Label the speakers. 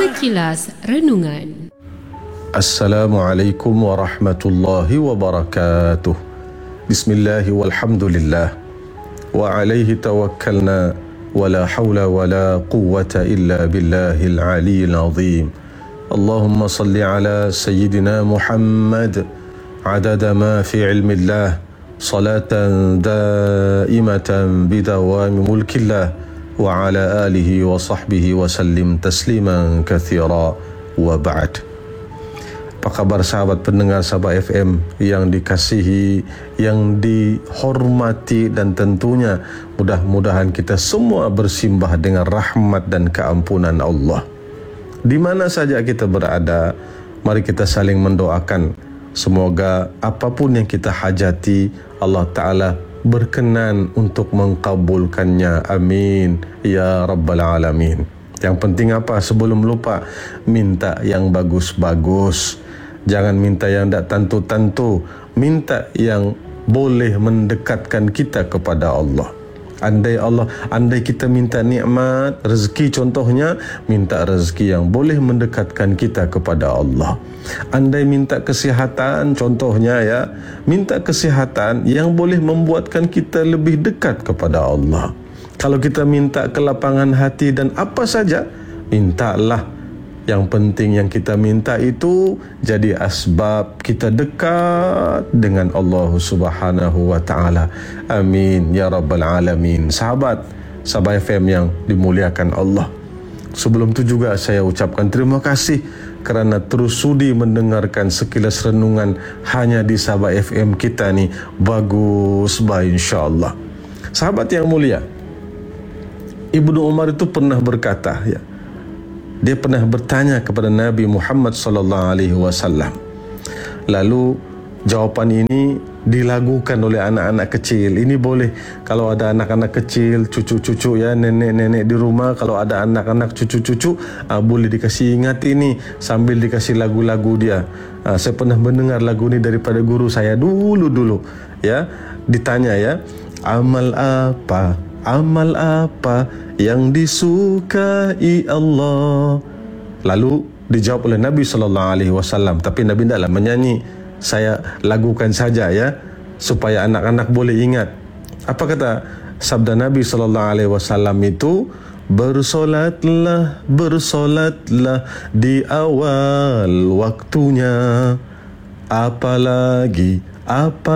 Speaker 1: Sekilas Renungan.
Speaker 2: Assalamualaikum warahmatullahi wabarakatuh. Bismillahi walhamdulillah wa alaihi tawakkalna wa la hawla wa la quwwata illa billahil aliyyil azim. Allahumma salli ala sayyidina Muhammad adada ma fi ilmillah salatan daimatan bidawami mulkillah wa ala alihi wa sahbihi wa sallim tasliman kathira wa ba'd. Apa kabar sahabat pendengar Sabah FM yang dikasihi, yang dihormati, dan tentunya mudah-mudahan kita semua bersimbah dengan rahmat dan keampunan Allah. Di mana saja kita berada, mari kita saling mendoakan semoga apapun yang kita hajati Allah Ta'ala berkenan untuk mengkabulkannya. Amin ya rabbal alamin. Yang penting apa? Sebelum lupa, minta yang bagus-bagus. Jangan minta yang tak tentu-tentu. Minta yang boleh mendekatkan kita kepada Allah. Andai kita minta nikmat, rezeki contohnya, minta rezeki yang boleh mendekatkan kita kepada Allah. Andai minta kesihatan contohnya, ya, minta kesihatan yang boleh membuatkan kita lebih dekat kepada Allah. Kalau kita minta kelapangan hati dan apa saja, mintalah. Yang penting yang kita minta itu jadi asbab kita dekat dengan Allah Subhanahu wa Ta'ala. Amin ya rabbal alamin. Sahabat Sabah FM yang dimuliakan Allah, sebelum itu juga saya ucapkan terima kasih kerana terus sudi mendengarkan sekilas renungan hanya di Sabah FM kita ni. Bagus baik insyaAllah. Sahabat yang mulia, Ibnu Umar itu pernah berkata, ya, dia pernah bertanya kepada Nabi Muhammad sallallahu alaihi wasallam. Lalu jawapan ini dilakukan oleh anak-anak kecil. Ini boleh kalau ada anak-anak kecil, cucu-cucu, ya, nenek-nenek di rumah, kalau ada anak-anak cucu-cucu, boleh dikasih ingat ini sambil dikasih lagu-lagu dia. Saya pernah mendengar lagu ini daripada guru saya dulu, ya. Ditanya, ya, amal apa yang disukai Allah? Lalu dijawab oleh Nabi SAW. Tapi Nabi tidaklah menyanyi, saya lagukan saja, ya, supaya anak-anak boleh ingat. Apa kata sabda Nabi SAW itu? Bersolatlah di awal waktunya, apalagi